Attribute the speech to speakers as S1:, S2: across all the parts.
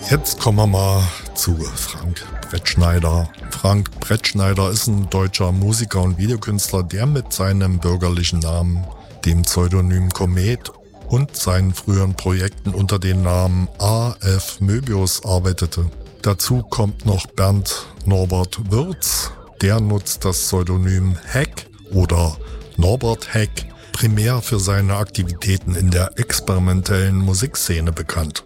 S1: Jetzt kommen wir mal zu Frank Bretschneider. Frank Bretschneider ist ein deutscher Musiker und Videokünstler, der mit seinem bürgerlichen Namen, dem Pseudonym Komet und seinen früheren Projekten unter dem Namen A.F. Möbius arbeitete. Dazu kommt noch Bernd Norbert Würz, der nutzt das Pseudonym Heck oder Norbert Heck, primär für seine Aktivitäten in der experimentellen Musikszene bekannt.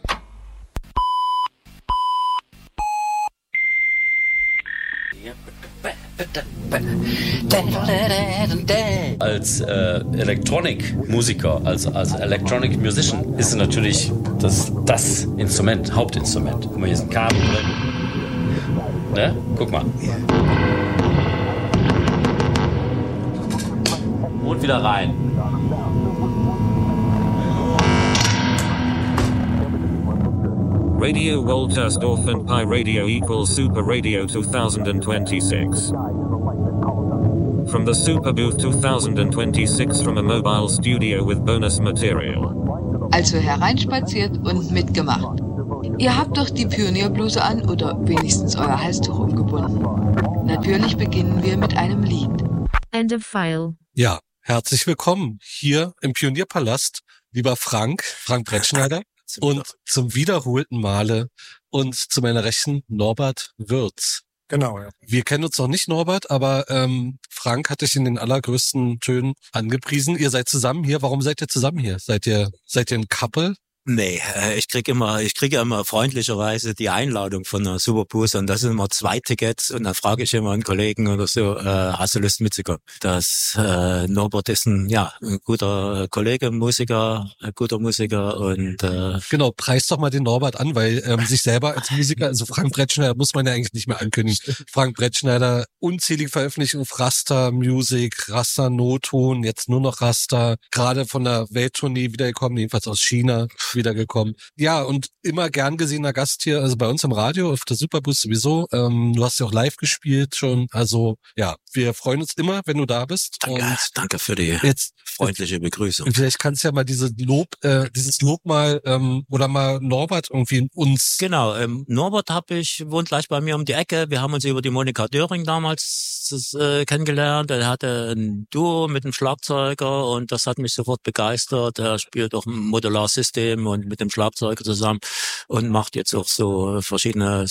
S2: Als Electronic-Musiker, als Electronic Musician ist es natürlich das Instrument, Hauptinstrument. Guck mal, hier ist ein Kabel drin. Ne? Guck mal. Und wieder rein.
S3: Radio Woltersdorf and Pi Radio equals Super Radio 2026. From the Super Booth 2026 from a mobile studio with bonus material.
S4: Also hereinspaziert und mitgemacht. Ihr habt doch die Pionierbluse an oder wenigstens euer Halstuch umgebunden. Natürlich beginnen wir mit einem Lied.
S5: End of file.
S6: Ja, herzlich willkommen hier im Pionierpalast, lieber Frank Bretschneider. Und zum wiederholten Male und zu meiner Rechten Norbert Würz.
S1: Genau, ja.
S6: Wir kennen uns noch nicht, Norbert, aber Frank hat dich in den allergrößten Tönen angepriesen. Ihr seid zusammen hier. Warum seid ihr zusammen hier? Seid ihr ein Couple?
S7: Nee, ich kriege immer freundlicherweise die Einladung von der Superbooth und das sind immer 2 Tickets und dann frage ich immer einen Kollegen oder so, hast du Lust mitzukommen? Norbert ist ein guter Kollege, ein guter Musiker und
S6: Genau, preis doch mal den Norbert an, weil sich selber als Musiker, also Frank Bretschneider muss man ja eigentlich nicht mehr ankündigen. Frank Bretschneider, unzählige Veröffentlichungen auf Raster Music, Raster No-Ton, jetzt nur noch Raster, gerade von der Welttournee wiedergekommen, jedenfalls aus China wiedergekommen. Ja, und immer gern gesehener Gast hier, also bei uns im Radio, auf der Superboost sowieso. Du hast ja auch live gespielt schon. Also ja, wir freuen uns immer, wenn du da bist.
S7: Danke für die freundliche Begrüßung.
S6: Vielleicht kannst du ja mal dieses Lob mal oder mal Norbert irgendwie uns...
S7: Genau, Norbert wohnt gleich bei mir um die Ecke. Wir haben uns über die Monika Döring damals kennengelernt. Er hatte ein Duo mit einem Schlagzeuger und das hat mich sofort begeistert. Er spielt auch ein Modularsystem und mit dem Schlagzeuger zusammen und macht jetzt auch so verschiedene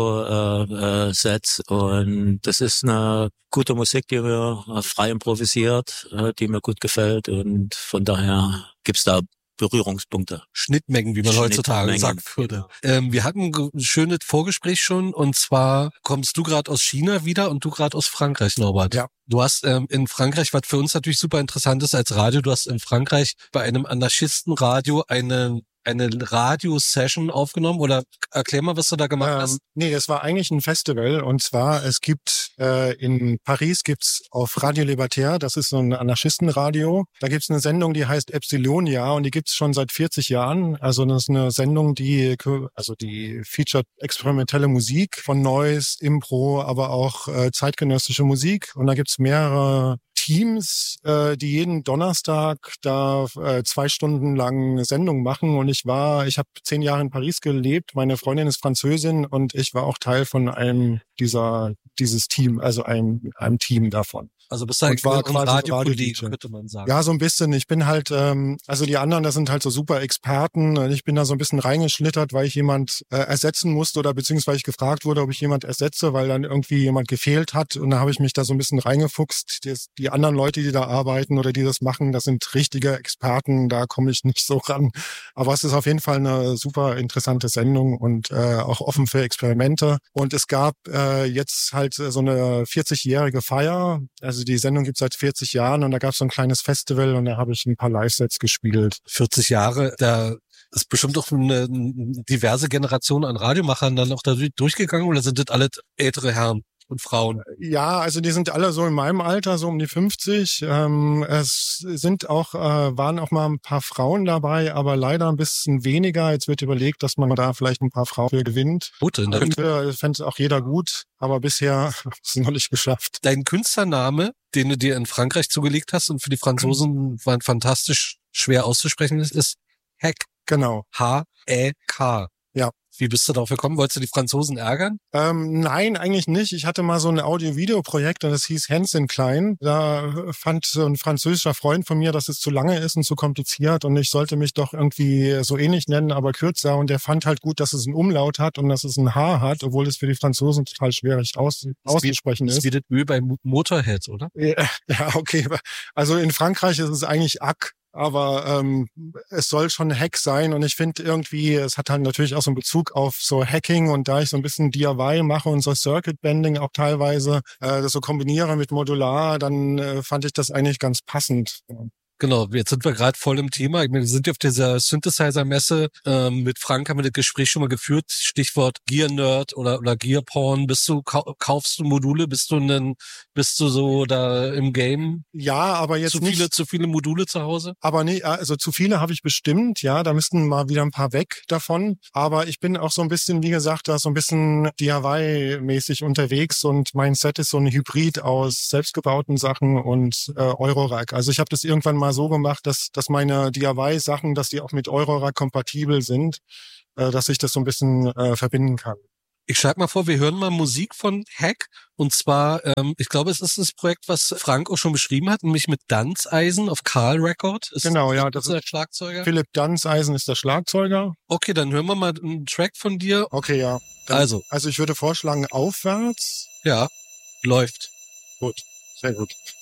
S7: Solo-Sets und das ist eine gute Musik, die mir frei improvisiert, die mir gut gefällt und von daher gibt's da Berührungspunkte.
S6: Schnittmengen, wie man heutzutage sagen würde. Wir hatten ein schönes Vorgespräch schon und zwar kommst du gerade aus China wieder und du gerade aus Frankreich, Norbert.
S1: Ja.
S6: Du hast in Frankreich, was für uns natürlich super interessant ist als Radio, du hast in Frankreich bei einem Anarchistenradio eine Radio-Session aufgenommen oder erklär mal, was du da gemacht hast.
S8: Nee, das war eigentlich ein Festival und zwar, es gibt in Paris gibt's auf Radio Libertaire, das ist so ein Anarchistenradio, da gibt's eine Sendung, die heißt Epsilonia und die gibt's schon seit 40 Jahren. Also das ist eine Sendung, die featuret experimentelle Musik von Noise, Impro, aber auch zeitgenössische Musik und da gibt's mehrere Teams, die jeden Donnerstag da 2 Stunden lang Sendung machen und ich habe 10 Jahre in Paris gelebt, meine Freundin ist Französin und ich war auch Teil von dieses Team, also einem Team davon.
S6: Also bist du eigentlich ein Radio-Kollege, könnte man sagen.
S8: Ja, so ein bisschen. Ich bin halt, also die anderen, das sind halt so super Experten. Ich bin da so ein bisschen reingeschlittert, weil ich jemand ersetzen musste oder beziehungsweise ich gefragt wurde, ob ich jemand ersetze, weil dann irgendwie jemand gefehlt hat. Und da habe ich mich da so ein bisschen reingefuchst. Die anderen Leute, die da arbeiten oder die das machen, das sind richtige Experten. Da komme ich nicht so ran. Aber es ist auf jeden Fall eine super interessante Sendung und auch offen für Experimente. Und es gab jetzt halt so eine 40-jährige Feier. Also die Sendung gibt's seit 40 Jahren und da gab's so ein kleines Festival und da habe ich ein paar Live-Sets gespielt.
S6: 40 Jahre, da ist bestimmt auch eine diverse Generation an Radiomachern dann auch da durchgegangen oder sind das alle ältere Herren und Frauen?
S8: Ja, also die sind alle so in meinem Alter, so um die 50. Es sind auch, waren auch mal ein paar Frauen dabei, aber leider ein bisschen weniger. Jetzt wird überlegt, dass man da vielleicht ein paar Frauen für gewinnt.
S6: Gut,
S8: Fände auch jeder gut, aber bisher ist es noch nicht geschafft.
S6: Dein Künstlername, den du dir in Frankreich zugelegt hast und für die Franzosen war fantastisch schwer auszusprechen ist Heck.
S8: Genau.
S6: H-E-K.
S8: Ja.
S6: Wie bist du darauf gekommen? Wolltest du die Franzosen ärgern?
S8: Nein, eigentlich nicht. Ich hatte mal so ein Audio-Video-Projekt und das hieß Hänschen Klein. Da fand so ein französischer Freund von mir, dass es zu lange ist und zu kompliziert und ich sollte mich doch irgendwie so ähnlich nennen, aber kürzer. Und der fand halt gut, dass es einen Umlaut hat und dass es ein H hat, obwohl es für die Franzosen total schwierig auszusprechen ist.
S6: Das ist wie das Ö bei Motorhead, oder?
S8: Ja, okay. Also in Frankreich ist es eigentlich Ack. Aber es soll schon Hack sein und ich finde irgendwie, es hat halt natürlich auch so einen Bezug auf so Hacking und da ich so ein bisschen DIY mache und so Circuit Bending auch teilweise das so kombiniere mit Modular, dann fand ich das eigentlich ganz passend.
S6: Genau, jetzt sind wir gerade voll im Thema. Ich meine, wir sind ja auf dieser Synthesizer-Messe. Mit Frank haben wir das Gespräch schon mal geführt. Stichwort Gear-Nerd oder Gear-Porn. Kaufst du Module? Bist du so da im Game?
S8: Ja, aber jetzt
S6: zu viele Module zu Hause?
S8: Aber nee, also zu viele habe ich bestimmt. Ja, da müssten mal wieder ein paar weg davon. Aber ich bin auch so ein bisschen, wie gesagt, da so ein bisschen DIY-mäßig unterwegs und mein Set ist so ein Hybrid aus selbstgebauten Sachen und Eurorack. Also ich habe das irgendwann mal so gemacht, dass meine DIY-Sachen, dass die auch mit Eurorack kompatibel sind, dass ich das so ein bisschen verbinden kann.
S6: Ich schlage mal vor, wir hören mal Musik von Hack. Und zwar, ich glaube, es ist das Projekt, was Frank auch schon beschrieben hat, nämlich mit Danzeisen auf Karl Record.
S8: Genau, ja.
S6: Das ist der Schlagzeuger.
S8: Philipp Danzeisen ist der Schlagzeuger.
S6: Okay, dann hören wir mal einen Track von dir.
S8: Okay, ja. Also ich würde vorschlagen, aufwärts.
S6: Ja, läuft.
S8: Gut, sehr gut.